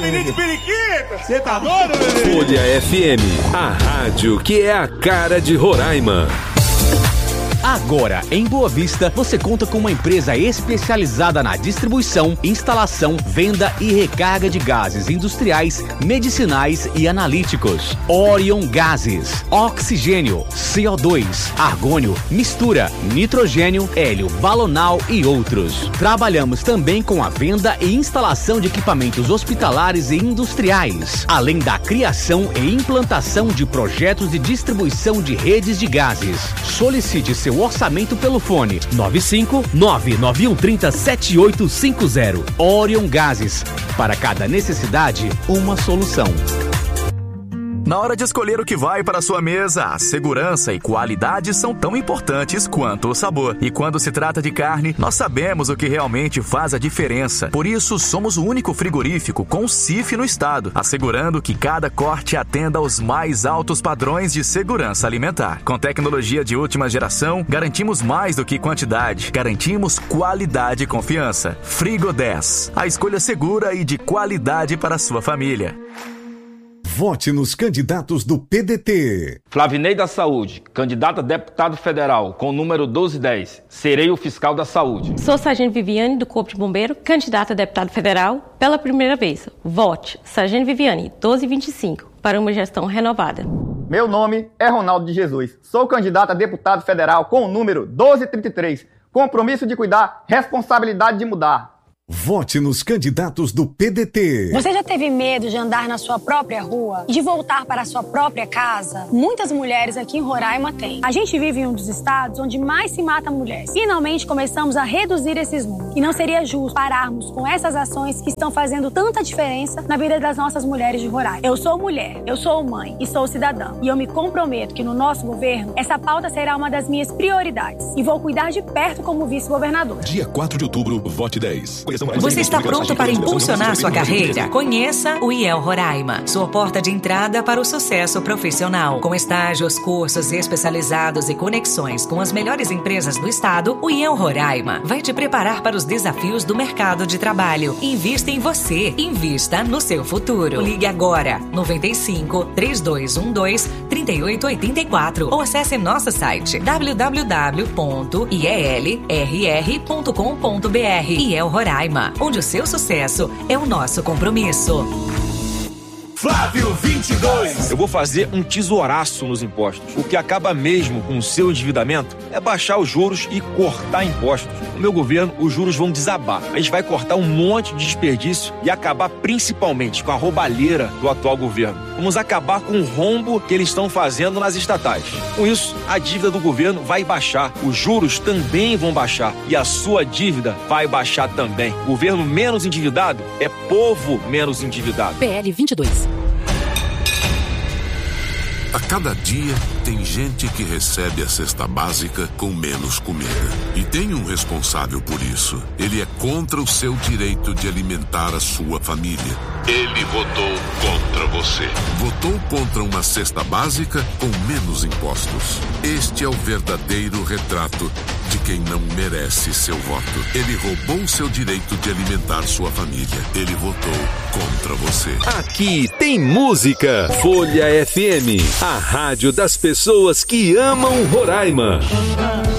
menino de periquita. Você tá doido, menino? Folha FM, a rádio que é a cara de Roraima. Agora, em Boa Vista, você conta com uma empresa especializada na distribuição, instalação, venda e recarga de gases industriais, medicinais e analíticos. Orion Gases, oxigênio, CO2, argônio, mistura, nitrogênio, hélio, balonal e outros. Trabalhamos também com a venda e instalação de equipamentos hospitalares e industriais, além da criação e implantação de projetos de distribuição de redes de gases. Solicite seu orçamento pelo fone 95991307850. Orion Gases. Para cada necessidade, uma solução. Na hora de escolher o que vai para a sua mesa, a segurança e qualidade são tão importantes quanto o sabor. E quando se trata de carne, nós sabemos o que realmente faz a diferença. Por isso, somos o único frigorífico com CIF no estado, assegurando que cada corte atenda aos mais altos padrões de segurança alimentar. Com tecnologia de última geração, garantimos mais do que quantidade, garantimos qualidade e confiança. Frigo 10, a escolha segura e de qualidade para a sua família. Vote nos candidatos do PDT. Flavinei da Saúde, candidata a deputado federal, com o número 1210. Serei o fiscal da saúde. Sou Sargento Viviane, do Corpo de Bombeiro, candidata a deputado federal pela primeira vez. Vote Sargento Viviane, 1225, para uma gestão renovada. Meu nome é Ronaldo de Jesus. Sou candidato a deputado federal com o número 1233. Compromisso de cuidar, responsabilidade de mudar. Vote nos candidatos do PDT. Você já teve medo de andar na sua própria rua e de voltar para a sua própria casa? Muitas mulheres aqui em Roraima têm. A gente vive em um dos estados onde mais se mata mulheres. Finalmente começamos a reduzir esses números. E não seria justo pararmos com essas ações que estão fazendo tanta diferença na vida das nossas mulheres de Roraima. Eu sou mulher, eu sou mãe e sou cidadã. E eu me comprometo que no nosso governo, essa pauta será uma das minhas prioridades. E vou cuidar de perto como vice-governador. Dia 4 de outubro, vote 10. Você está pronto para impulsionar sua carreira? Conheça o IEL Roraima, sua porta de entrada para o sucesso profissional. Com estágios, cursos especializados e conexões com as melhores empresas do estado, o IEL Roraima vai te preparar para os desafios do mercado de trabalho. Invista em você, invista no seu futuro. Ligue agora, 95 3212 3884 ou acesse nosso site www.ielrr.com.br. IEL Roraima, onde o seu sucesso é o nosso compromisso. Flávio 22. Eu vou fazer um tesouraço nos impostos. O que acaba mesmo com o seu endividamento é baixar os juros e cortar impostos. No meu governo, os juros vão desabar. A gente vai cortar um monte de desperdício e acabar principalmente com a roubalheira do atual governo. Vamos acabar com o rombo que eles estão fazendo nas estatais. Com isso, a dívida do governo vai baixar, os juros também vão baixar e a sua dívida vai baixar também. Governo menos endividado é povo menos endividado. PL 22. A cada dia tem gente que recebe a cesta básica com menos comida. E tem um responsável por isso. Ele é contra o seu direito de alimentar a sua família. Ele votou contra você. Votou contra uma cesta básica com menos impostos. Este é o verdadeiro retrato de quem não merece seu voto. Ele roubou seu direito de alimentar sua família. Ele votou contra você. Aqui tem música. Folha FM, a rádio das pessoas que amam Roraima.